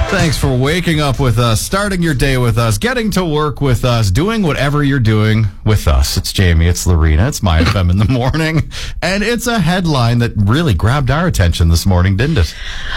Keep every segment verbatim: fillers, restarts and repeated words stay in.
Thanks for waking up with us, starting your day with us, getting to work with us, doing whatever you're doing with us. It's Jamie, it's Lorena, it's My F M in the morning, and it's a headline that really grabbed our attention this morning, didn't it?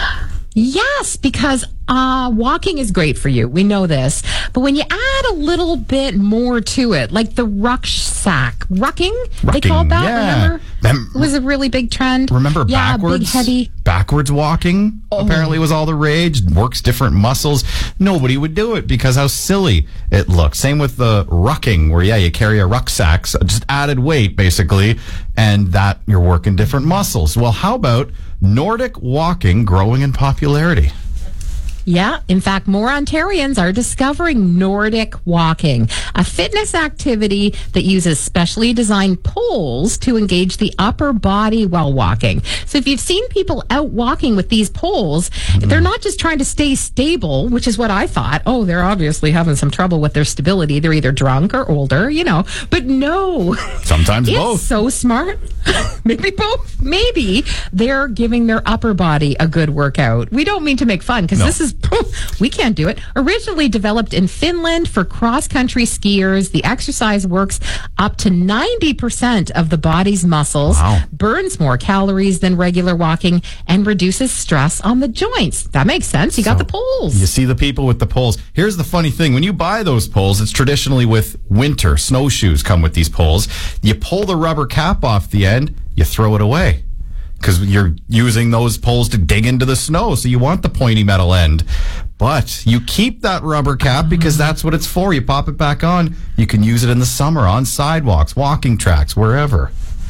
Yes, because uh, walking is great for you. We know this. But when you add a little bit more to it, like the rucksack, rucking, Rucking, they called that, yeah. remember? Mem- It was a really big trend. Remember yeah, backwards? big, heavy. Backwards walking Oh. apparently was all the rage. Works different muscles. Nobody would do it because how silly it looked. Same with the rucking, where, yeah, you carry a rucksack, so just added weight, basically, and that you're working different muscles. Well, how about Nordic walking growing in popularity? Yeah, in fact, more Ontarians are discovering Nordic walking, a fitness activity that uses specially designed poles to engage the upper body while walking. So if you've seen people out walking with these poles, mm-hmm. they're not just trying to stay stable, which is what I thought. Oh, they're obviously having some trouble with their stability. They're either drunk or older, you know. But no. Sometimes it's both. So smart. Maybe both. Maybe they're giving their upper body a good workout. We don't mean to make fun because no. this is we can't do it. Originally developed in Finland for cross-country skiers, the exercise works up to ninety percent of the body's muscles, wow. burns burns more calories than regular walking, and reduces stress on the joints. That makes sense. You so, got the poles. You see the people with the poles. Here's the funny thing. When you buy those poles, it's traditionally with winter. Snowshoes come with these poles. You pull the rubber cap off the end, you throw it away. Because you're using those poles to dig into the snow, so you want the pointy metal end. But you keep that rubber cap because that's what it's for. You pop it back on. You can use it in the summer on sidewalks, walking tracks, wherever.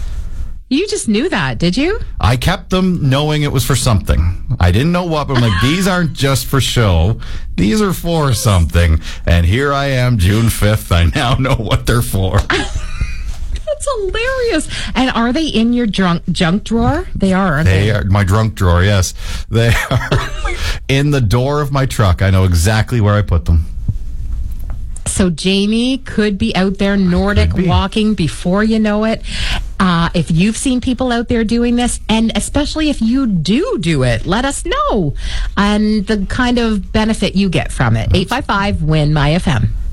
You just knew that, did you? I kept them knowing it was for something. I didn't know what, but I'm like, these aren't just for show. These are for something. And here I am, June fifth. I now know what they're for. That's hilarious. And are they in your drunk junk drawer? They are, aren't they? They are my drunk drawer, yes. They are in the door of my truck. I know exactly where I put them. So Jamie could be out there Nordic be. walking before you know it. Uh, if you've seen people out there doing this, and especially if you do do it, let us know. And the kind of benefit you get from it. eight five five, W I N, My F M.